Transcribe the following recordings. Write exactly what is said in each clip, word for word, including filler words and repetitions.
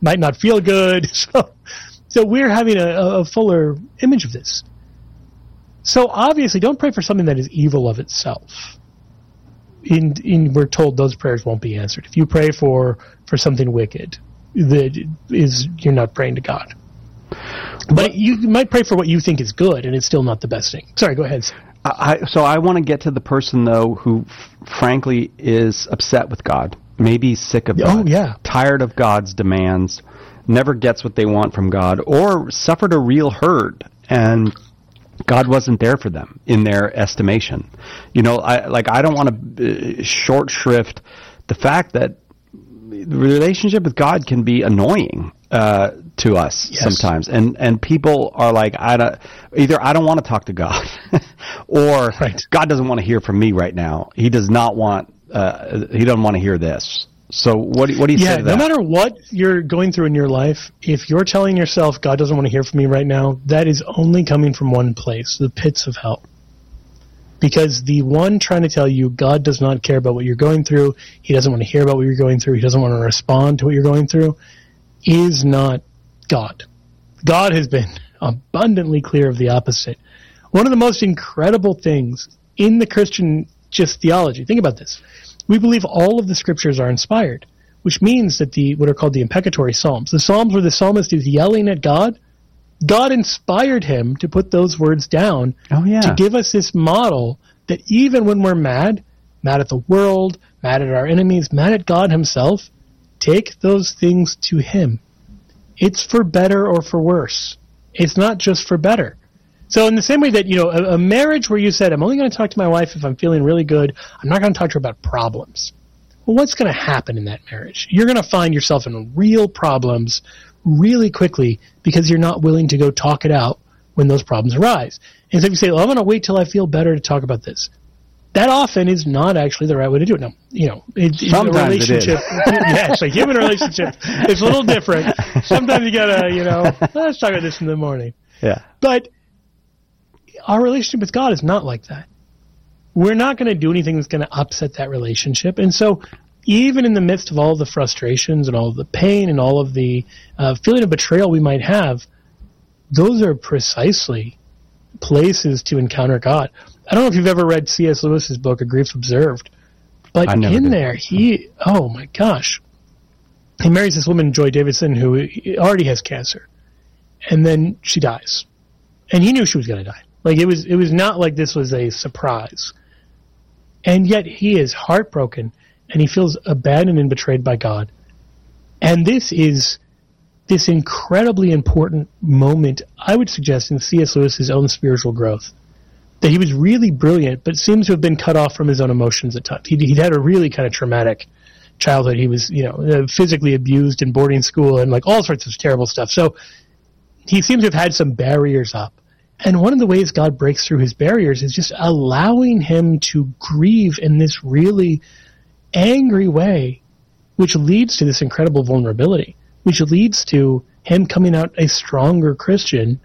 might not feel good. So, so we're having a, a fuller image of this. So obviously, don't pray for something that is evil of itself. In, in we're told those prayers won't be answered. If you pray for, for something wicked, that is you're not praying to God. But, but you might pray for what you think is good, and it's still not the best thing. Sorry, go ahead. I, so I want to get to the person, though, who f- frankly is upset with God, maybe sick of God, oh, yeah. tired of God's demands, never gets what they want from God, or suffered a real hurt, and God wasn't there for them in their estimation. You know, I like I don't want to uh, short shrift the fact that the relationship with God can be annoying uh, to us yes. sometimes, and and people are like, I don't, either I don't want to talk to God, or right. God doesn't want to hear from me right now. He does not want. Uh, he doesn't want to hear this. So what do, what do you yeah, say to that? No matter what you're going through in your life, if you're telling yourself God doesn't want to hear from me right now, that is only coming from one place, the pits of hell. Because the one trying to tell you God does not care about what you're going through, he doesn't want to hear about what you're going through, he doesn't want to respond to what you're going through, is not God. God has been abundantly clear of the opposite. One of the most incredible things in the Christian just theology, think about this. We believe all of the scriptures are inspired, which means that the what are called the imprecatory psalms, the psalms where the psalmist is yelling at God, God inspired him to put those words down oh, yeah. to give us this model that even when we're mad, mad at the world, mad at our enemies, mad at God himself, take those things to him. It's for better or for worse. It's not just for better. So in the same way that, you know, a, a marriage where you said, I'm only going to talk to my wife if I'm feeling really good, I'm not going to talk to her about problems. Well, what's going to happen in that marriage? You're going to find yourself in real problems really quickly because you're not willing to go talk it out when those problems arise. And so if you say, well, I'm going to wait till I feel better to talk about this, that often is not actually the right way to do it. Now, you know, it, sometimes a relationship, it is. yeah, it's a human relationship. It's a little different. Sometimes you got to, you know, let's talk about this in the morning. Yeah. But our relationship with God is not like that. We're not going to do anything that's going to upset that relationship. And so even in the midst of all of the frustrations and all of the pain and all of the uh, feeling of betrayal we might have, those are precisely places to encounter God. I don't know if you've ever read C S Lewis's book, A Grief Observed, but in did. there, he, oh my gosh, he marries this woman, Joy Davidson, who already has cancer, and then she dies. And he knew she was going to die. Like, it was, it was not like this was a surprise. And yet he is heartbroken, and he feels abandoned and betrayed by God. And this is this incredibly important moment, I would suggest, in C S Lewis's own spiritual growth. That he was really brilliant, but seems to have been cut off from his own emotions at times. He'd, he'd had a really kind of traumatic childhood. He was, you know, physically abused in boarding school and like all sorts of terrible stuff. So he seems to have had some barriers up. And one of the ways God breaks through his barriers is just allowing him to grieve in this really angry way, which leads to this incredible vulnerability, which leads to him coming out a stronger Christian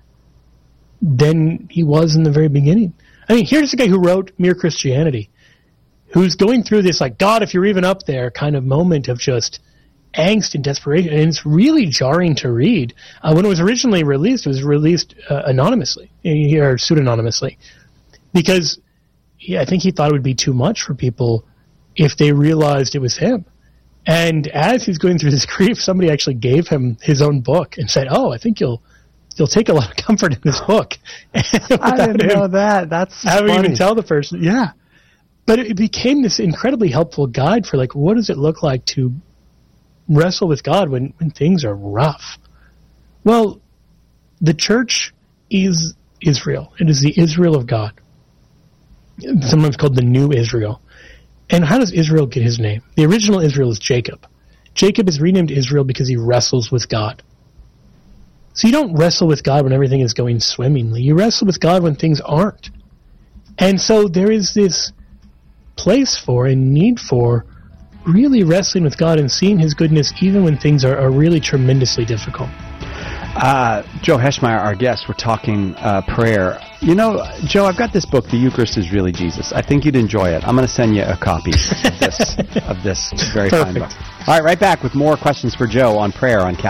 than he was in the very beginning. I mean, here's a guy who wrote Mere Christianity, who's going through this, like, God, if you're even up there kind of moment of just angst and desperation, and it's really jarring to read. Uh, when it was originally released, it was released uh, anonymously, or pseudonymously, because yeah, I think he thought it would be too much for people if they realized it was him. And as he's going through this grief, somebody actually gave him his own book and said, oh, I think you'll you'll take a lot of comfort in this book. I didn't know that. That's I haven't funny. even tell the person. Yeah. But it became this incredibly helpful guide for, like, what does it look like to wrestle with God when, when things are rough? Well, the church is Israel. It is the Israel of God. Sometimes called the New Israel. And how does Israel get his name? The original Israel is Jacob. Jacob is renamed Israel because he wrestles with God. So you don't wrestle with God when everything is going swimmingly. You wrestle with God when things aren't. And so there is this place for and need for really wrestling with God and seeing his goodness even when things are, are really tremendously difficult. Uh, Joe Heschmeyer, our guest, we're talking uh, prayer. You know, Joe, I've got this book, The Eucharist is Really Jesus. I think you'd enjoy it. I'm going to send you a copy of this, of this very fine book. All right, right back with more questions for Joe on prayer on Cal.